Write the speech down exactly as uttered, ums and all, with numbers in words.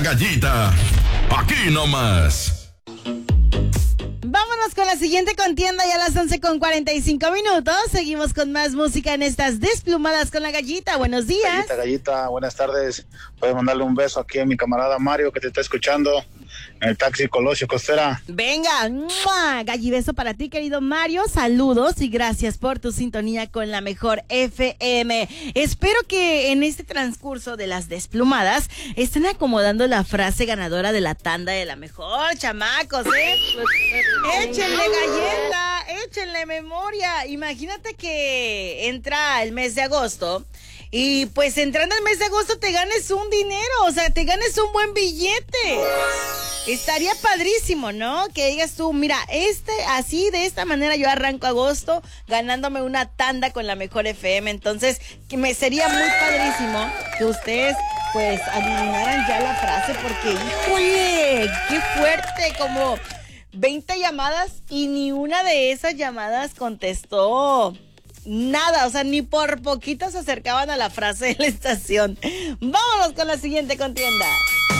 Gallita. Aquí nomás. Vámonos con la siguiente contienda ya a las once con cuarenta y cinco minutos. Seguimos con más música en estas Desplumadas con la Gallita. Buenos días. Gallita, Gallita, buenas tardes. Puedes mandarle un beso aquí a mi camarada Mario que te está escuchando en el taxi Colosio Costera. Venga, ¡mua! Gallibeso para ti, querido Mario. Saludos y gracias por tu sintonía con la mejor F M. Espero que en este transcurso de las Desplumadas estén acomodando la frase ganadora de la tanda de la mejor, chamacos, ¿eh? Échenle galleta, échenle memoria. Imagínate que entra el mes de agosto y pues entrando el mes de agosto te ganes un dinero, o sea, te ganes un buen billete. Estaría padrísimo, ¿no? Que digas tú, mira, este, así, de esta manera yo arranco agosto ganándome una tanda con la mejor F M. Entonces, que me sería muy padrísimo que ustedes, pues, adivinaran ya la frase porque, ¡híjole! ¡Qué fuerte! Como veinte llamadas y ni una de esas llamadas contestó nada, o sea, ni por poquito se acercaban a la frase de la estación. Vámonos con la siguiente contienda.